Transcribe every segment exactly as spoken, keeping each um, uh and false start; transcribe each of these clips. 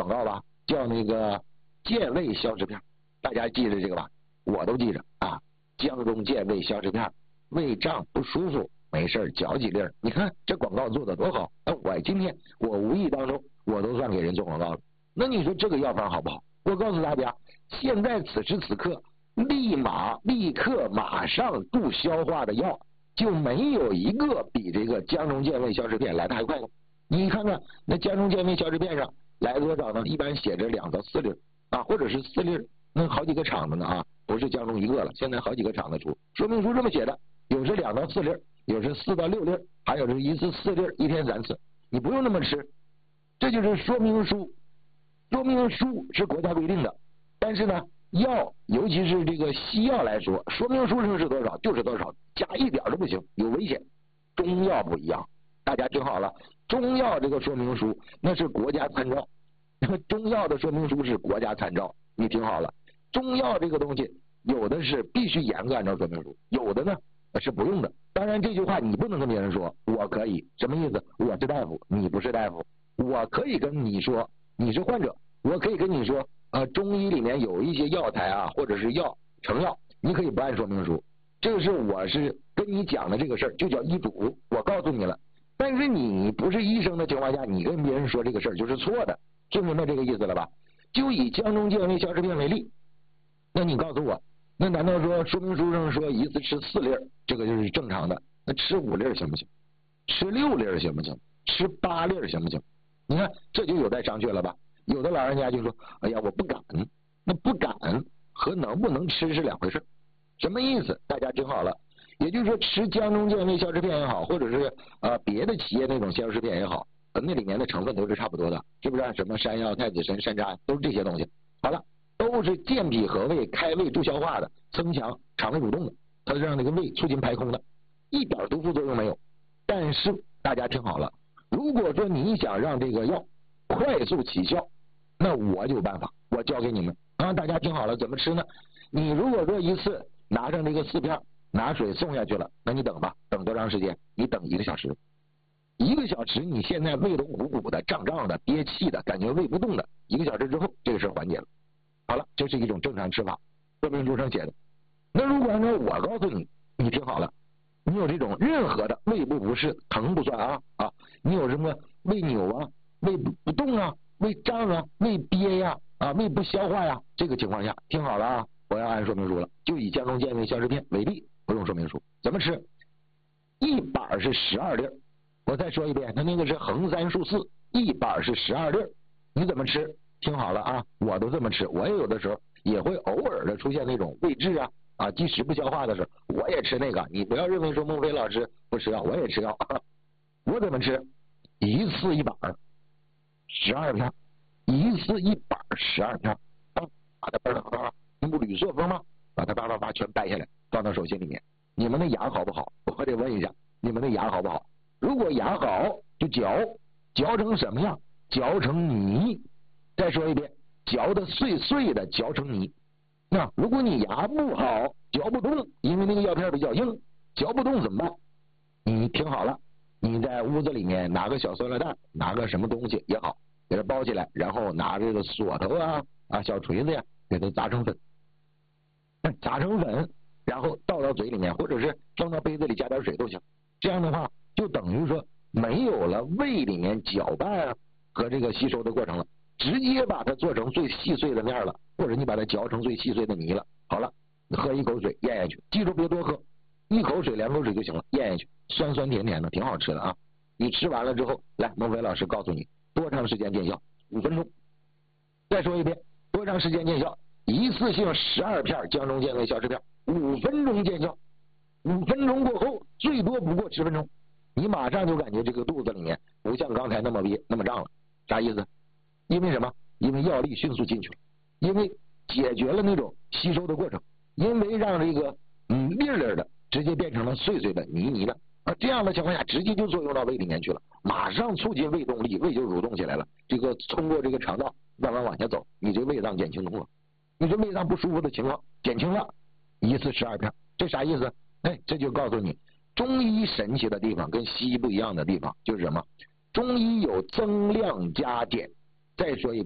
广告吧，叫那个健胃消食片，大家记着这个吧，我都记着啊。江中健胃消食片，胃胀不舒服没事嚼几粒儿。你看这广告做的多好！那我今天我无意当中我都算给人做广告了。那你说这个药方好不好？我告诉大家，现在此时此刻，立马立刻马上助消化的药，就没有一个比这个江中健胃消食片来的还快的。你看看那江中健胃消食片上来多少呢？一般写着两到四粒啊，或者是四粒，那好几个厂子呢啊，不是江中一个了，现在好几个厂子出说明书这么写的，有是两到四粒，有是四到六粒，还有是一次四粒，一天三次，你不用那么吃，这就是说明书。说明书是国家规定的，但是呢，药尤其是这个西药来说，说明书上是多少就是多少，加一点都不行，有危险。中药不一样，大家听好了，中药这个说明书那是国家参照，中药的说明书是国家参照，你听好了，中药这个东西有的是必须严格按照说明书，有的呢是不用的。当然这句话你不能跟别人说，我可以，什么意思？我是大夫，你不是大夫，我可以跟你说你是患者，我可以跟你说呃，中医里面有一些药材啊，或者是药成药，你可以不按说明书，这个是我是跟你讲的这个事儿，就叫医嘱，我告诉你了。但是你不是医生的情况下，你跟别人说这个事儿就是错的，听明白这个意思了吧？就以江中健胃消食片为例，那你告诉我，那难道说说明书上说一次吃四粒，这个就是正常的？那吃五粒行不行？吃六粒行不行？吃八粒行不行？你看这就有待商榷了吧？有的老人家就说，哎呀我不敢，那不敢和能不能吃是两回事。什么意思？大家听好了，也就是说吃江中健胃消食片也好，或者是呃别的企业那种消食片也好，那里面的成分都是差不多的，是不是？什么山药、太子参、山楂都是这些东西。好了，都是健脾和胃、开胃助消化的，增强肠胃蠕动的，它是让这个胃促进排空的，一点毒副作用没有。但是大家听好了，如果说你想让这个药快速起效，那我就有办法，我教给你们啊！大家听好了，怎么吃呢？你如果说一次拿上这个四片，拿水送下去了，那你等吧，等多长时间？你等一个小时。一个小时，你现在胃都鼓鼓的、胀胀的、憋气的，感觉胃不动的，一个小时之后，这个事缓解了。好了，这是一种正常吃法，说明书上写的。那如果按照我告诉你，你听好了，你有这种任何的胃部不适，疼不算啊啊，你有什么胃扭啊、胃不动啊、胃胀啊、胃憋呀、啊、啊、胃不消化呀，这个情况下，听好了啊，我要按说明书了，就以江中健胃消食片为例，不用说明书，怎么吃？一板是十二粒，我再说一遍，它那个是横三竖四，一板是十二粒，你怎么吃？听好了啊，我都这么吃，我也有的时候也会偶尔的出现那种胃滞啊啊积食不消化的时候，我也吃那个。你不要认为说孟非老师不吃药，我也吃药。我怎么吃？一次一板，十二片，一次一板十二片，把它叭叭叭，你不铝塑封吗？把它叭叭叭全掰下来，放到手心里面。你们的牙好不好？我得问一下，你们的牙好不好？如果牙好，就嚼，嚼成什么样？嚼成泥。再说一遍，嚼的碎碎的，嚼成泥。那如果你牙不好，嚼不动，因为那个药片比较硬，嚼不动怎么办？你听好了，你在屋子里面拿个小塑料袋，拿个什么东西也好，给它包起来，然后拿这个锁头啊啊小锤子呀，给它砸成粉，砸成粉，然后倒到嘴里面，或者是装到杯子里加点水都行。这样的话，就等于说没有了胃里面搅拌啊和这个吸收的过程了。直接把它做成最细碎的面了，或者你把它嚼成最细碎的泥了。好了，喝一口水咽下去，记住别多喝，一口水两口水就行了，咽下去，酸酸甜甜的，挺好吃的啊。你吃完了之后，来，孟非老师告诉你多长时间见效？五分钟。再说一遍，多长时间见效？一次性十二片江中健胃消食片，五分钟见效。五分钟过后，最多不过十分钟，你马上就感觉这个肚子里面不像刚才那么憋那么胀了。啥意思？因为什么？因为药力迅速进去了，因为解决了那种吸收的过程，因为让这个嗯粒粒的直接变成了碎碎的泥泥的啊，这样的情况下直接就作用到胃里面去了，马上促进胃动力，胃就蠕动起来了，这个通过这个肠道慢慢往下走，你这胃脏减轻了，你这胃脏不舒服的情况减轻了，一次十二片，这啥意思？哎，这就告诉你中医神奇的地方跟西医不一样的地方就是什么？中医有增量加减。再说一遍，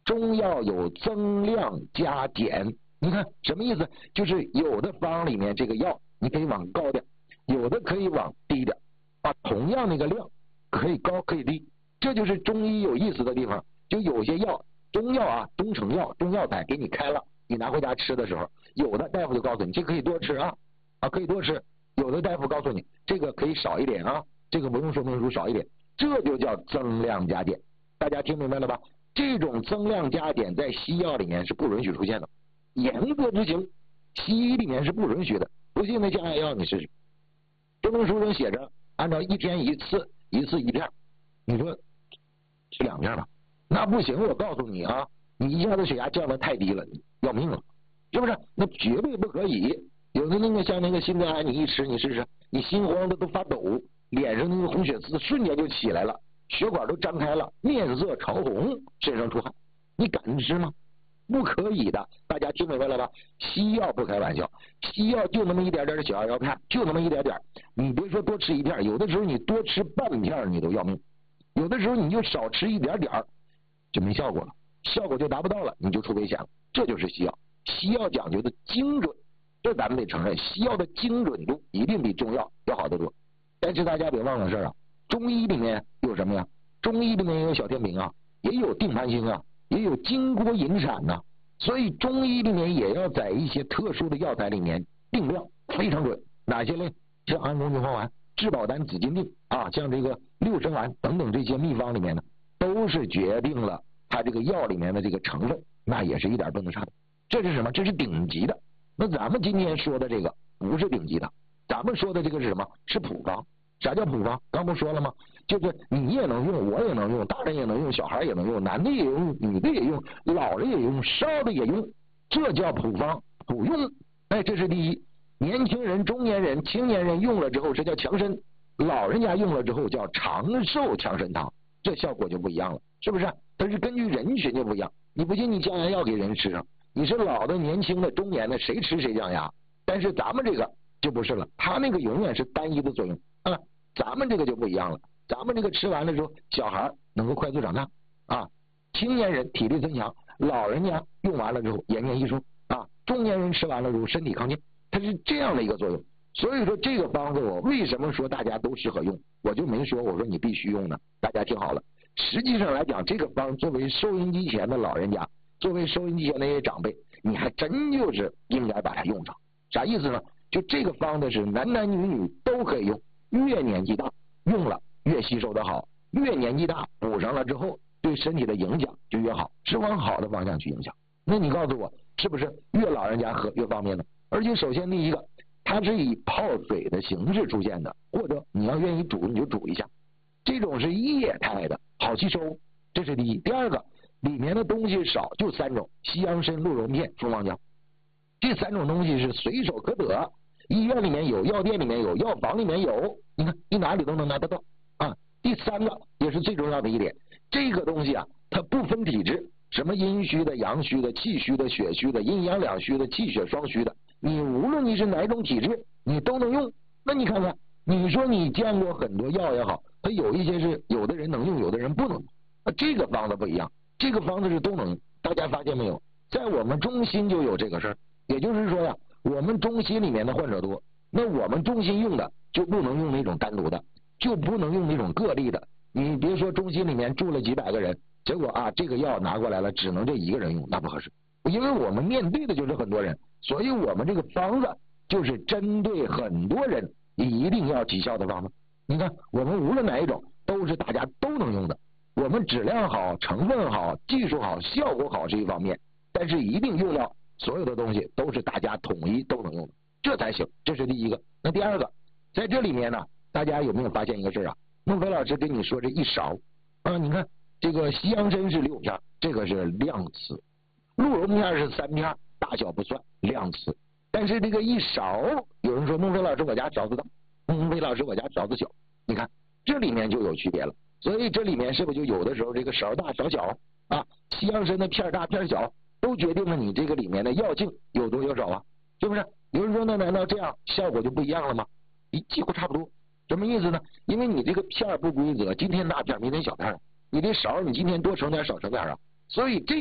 中药有增量加减。你看什么意思？就是有的方里面这个药你可以往高点，有的可以往低点啊，同样那个量可以高可以低，这就是中医有意思的地方。就有些药，中药啊，中成药、中药材给你开了，你拿回家吃的时候，有的大夫就告诉你这可以多吃啊啊可以多吃，有的大夫告诉你这个可以少一点啊，这个不用说明书少一点，这就叫增量加减。大家听明白了吧？这种增量加减在西药里面是不允许出现的，严格执行，西医里面是不允许的。不信那降压药你试试，说明书上写着按照一天一次，一次一片，你说吃两片吧，那不行，我告诉你啊，你一下子血压降得太低了，要命了，是不是？那绝对不可以。有的那个像那个心肝胺，你一吃你试试，你心慌的都发抖，脸上那个红血丝瞬间就起来了，血管都张开了，面色潮红，身上出汗，你敢吃吗？不可以的。大家听明白了吧？西药不开玩笑，西药就那么一点点的小药药片，就那么一点点，你别说多吃一片，有的时候你多吃半片你都要命，有的时候你就少吃一点点就没效果了，效果就达不到了，你就出危险了。这就是西药，西药讲究的精准，这咱们得承认，西药的精准度一定比中药要好得多。但是大家别忘了事儿啊，中医里面有什么呀？中医里面也有小天平啊，也有定盘星啊，也有金锅银闪呐、啊，所以中医里面也要在一些特殊的药材里面定量非常准。哪些类？像安宫牛黄丸、治保丹紫金锭啊，像这个六神丸等等这些秘方里面呢，都是决定了它这个药里面的这个成分，那也是一点不能差的。这是什么？这是顶级的。那咱们今天说的这个不是顶级的，咱们说的这个是什么？是普方。啥叫普方？刚不说了吗？就是你也能用，我也能用，大人也能用，小孩也能用，男的也用，女的也用，老的也用，少的也用，这叫普方普用。哎，这是第一。年轻人、中年人、青年人用了之后，这叫强身；老人家用了之后叫长寿强身汤，这效果就不一样了，是不是？它是根据人群就不一样。你不信，你降压药给人吃上，你是老的、年轻的、中年的，谁吃谁降压。但是咱们这个就不是了，它那个永远是单一的作用啊。咱们这个就不一样了，咱们这个吃完了之后，小孩能够快速长大啊，青年人体力增强，老人家用完了之后延年益寿啊，中年人吃完了之后身体康健，它是这样的一个作用。所以说这个方子我为什么说大家都适合用，我就没说我说你必须用呢。大家听好了，实际上来讲，这个方作为收音机前的老人家，作为收音机前的那些长辈，你还真就是应该把它用上。啥意思呢？就这个方子是男男女女都可以用，越年纪大用了越吸收的好，越年纪大补上了之后对身体的影响就越好，是往好的方向去影响。那你告诉我是不是越老人家喝越方便呢？而且首先第一个，它是以泡水的形式出现的，或者你要愿意煮你就煮一下，这种是液态的，好吸收，这是第一。第二个，里面的东西少，就三种：西洋参、鹿茸片、蜂王浆，这三种东西是随手可得，医院里面有，药店里面有，药房里面有，你看你哪里都能拿得到啊。第三个也是最重要的一点，这个东西啊，它不分体质，什么阴虚的、阳虚的、气虚的、血虚的、阴阳两虚的、气血双虚的，你无论你是哪种体质，你都能用。那你看看，你说你见过很多药也好，它有一些是有的人能用，有的人不能用。那这个方子不一样，这个方子是都能用。大家发现没有？在我们中心就有这个事儿，也就是说呀，我们中心里面的患者多，那我们中心用的就不能用那种单独的，就不能用那种个例的。你别说中心里面住了几百个人，结果啊这个药拿过来了，只能这一个人用，那不合适。因为我们面对的就是很多人，所以我们这个方子就是针对很多人一定要起效的方子。你看我们无论哪一种都是大家都能用的，我们质量好、成分好、技术好、效果好是一方面，但是一定用到所有的东西都是大家统一都能用的，这才行。这是第一个。那第二个，在这里面呢，大家有没有发现一个事啊？孟非老师跟你说这一勺啊，你看这个西洋参是六片，这个是量词；鹿茸片是三片，大小不算，量词。但是这个一勺，有人说孟非老师我家勺子大，孟非老师我家勺子小，你看这里面就有区别了。所以这里面是不是就有的时候这个勺大勺小啊？西洋参的片大片小，都决定了你这个里面的药性有多有少啊？是不是？有人说那难道这样效果就不一样了吗？你几乎差不多。什么意思呢？因为你这个片不规则，今天大片明天小片，你这勺你今天多盛点少盛点啊，所以这